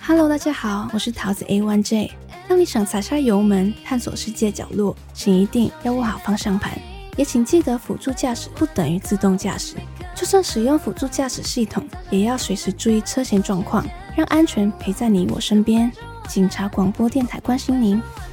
Hello， 大家好，我是桃子 A1J。当你想踩下油门，探索世界角落，请一定要握好方向盘，也请记得辅助驾驶不等于自动驾驶。就算使用辅助驾驶系统，也要随时注意车前状况，让安全陪在你我身边。警察广播电台关心您。